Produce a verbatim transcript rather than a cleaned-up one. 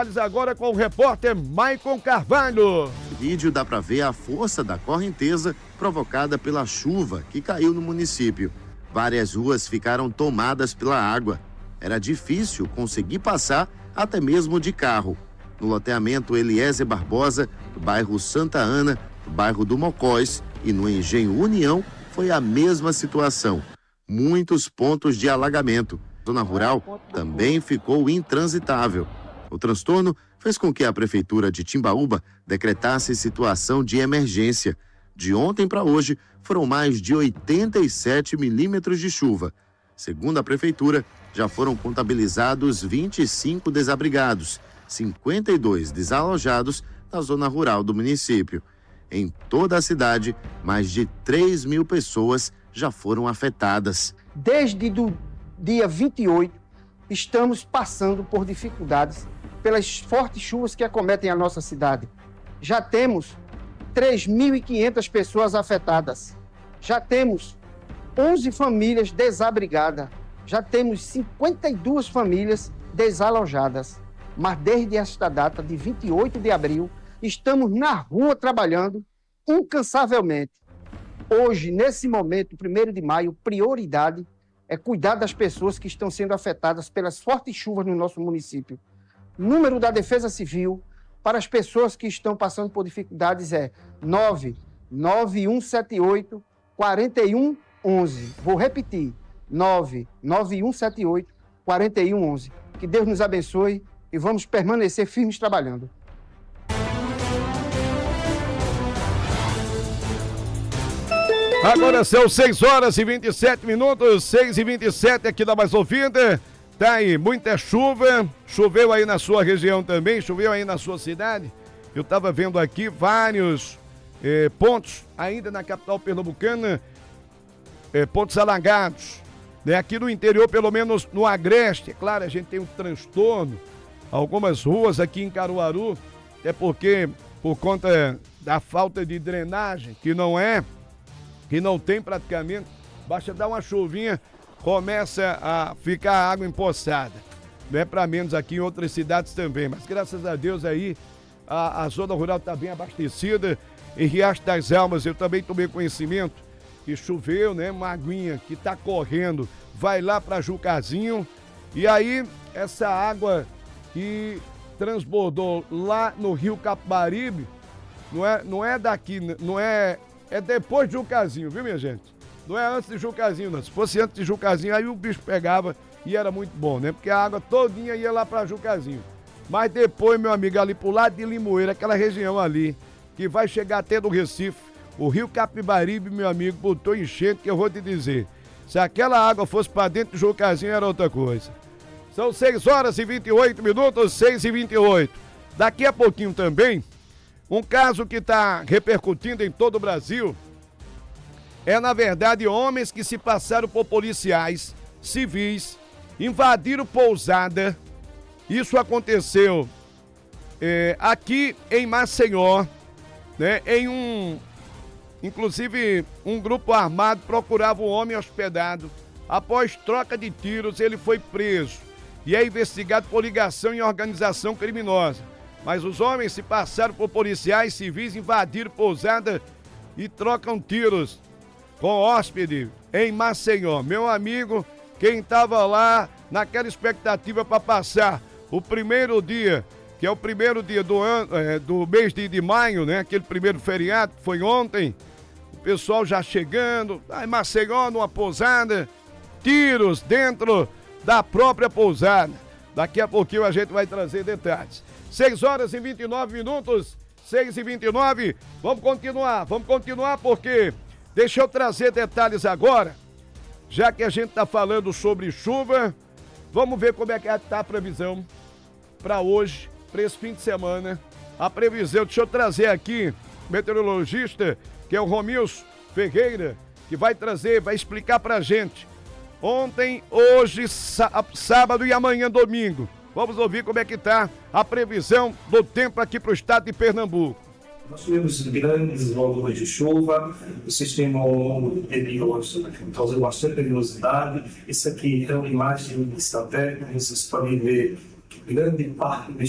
Agora com o repórter Maicon Carvalho. No vídeo dá para ver a força da correnteza provocada pela chuva que caiu no município. Várias ruas ficaram tomadas pela água. Era difícil conseguir passar até mesmo de carro. No loteamento Eliezer Barbosa, do bairro Santa Ana, do bairro do Mocós e no Engenho União, foi a mesma situação. Muitos pontos de alagamento. A zona rural também ficou intransitável. O transtorno fez com que a Prefeitura de Timbaúba decretasse situação de emergência. De ontem para hoje, foram mais de oitenta e sete milímetros de chuva. Segundo a Prefeitura, já foram contabilizados vinte e cinco desabrigados, cinquenta e dois desalojados na zona rural do município. Em toda a cidade, mais de três mil pessoas já foram afetadas. Desde do dia vinte e oito, estamos passando por dificuldades pelas fortes chuvas que acometem a nossa cidade. Já temos três mil e quinhentas pessoas afetadas. Já temos onze famílias desabrigadas. Já temos cinquenta e duas famílias desalojadas. Mas desde esta data, de vinte e oito de abril, estamos na rua trabalhando incansavelmente. Hoje, nesse momento, primeiro de maio, prioridade é cuidar das pessoas que estão sendo afetadas pelas fortes chuvas no nosso município. Número da Defesa Civil para as pessoas que estão passando por dificuldades é nove nove um sete oito, quatro um um um. Vou repetir, nove nove um sete oito, quatro um um um. Que Deus nos abençoe e vamos permanecer firmes trabalhando. Agora são seis horas e vinte e sete minutos, seis e vinte e sete aqui da Mais Ouvida. Tá aí, muita chuva, choveu aí na sua região também, choveu aí na sua cidade. Eu tava vendo aqui vários eh, pontos, ainda na capital pernambucana, eh, pontos alagados. Né? Aqui no interior, pelo menos no Agreste, é claro, a gente tem um transtorno, algumas ruas aqui em Caruaru, é porque, por conta da falta de drenagem, que não é, que não tem praticamente, basta dar uma chuvinha, começa a ficar água empoçada. Não é para menos aqui em outras cidades também, mas graças a Deus aí a, a zona rural está bem abastecida. Em Riacho das Almas eu também tomei conhecimento que choveu, né? Uma aguinha que está correndo, vai lá para Jucazinho, e aí essa água que transbordou lá no Rio Capibaribe, não é, não é daqui, não é, é depois de Jucazinho, viu minha gente? Não é antes de Jucazinho, não. Se fosse antes de Jucazinho, aí o bicho pegava e era muito bom, né? Porque a água todinha ia lá pra Jucazinho. Mas depois, meu amigo, ali pro lado de Limoeiro, aquela região ali, que vai chegar até do Recife, o Rio Capibaribe, meu amigo, botou enchente, que eu vou te dizer. Se aquela água fosse pra dentro de Jucazinho, era outra coisa. São seis horas e vinte e oito minutos, seis e vinte e oito. Daqui a pouquinho também, um caso que tá repercutindo em todo o Brasil. É, na verdade, homens que se passaram por policiais civis, invadiram pousada. Isso aconteceu é, aqui em Maceió, né? Em um, inclusive, um grupo armado procurava um homem hospedado. Após troca de tiros, ele foi preso e é investigado por ligação em organização criminosa. Mas os homens se passaram por policiais civis, invadiram pousada e trocam tiros com hóspede em Maceió. Meu amigo, quem estava lá naquela expectativa para passar o primeiro dia, que é o primeiro dia do, ano, é, do mês de, de maio, né? Aquele primeiro feriado, que foi ontem, o pessoal já chegando, em Maceió, numa pousada, tiros dentro da própria pousada. Daqui a pouquinho a gente vai trazer detalhes. seis horas e vinte e nove minutos, seis e vinte e nove, vamos continuar, vamos continuar porque... Deixa eu trazer detalhes agora, já que a gente está falando sobre chuva, vamos ver como é que está a previsão para hoje, para esse fim de semana. A previsão, deixa eu trazer aqui, meteorologista, que é o Romilson Ferreira, que vai trazer, vai explicar para a gente. Ontem, hoje, sábado e amanhã, domingo. Vamos ouvir como é que está a previsão do tempo aqui para o estado de Pernambuco. Nós tivemos grandes volumes de chuva, o sistema ao longo do período causou bastante nebulosidade. Isso aqui é uma imagem de satélite, vocês podem ver que grande parte do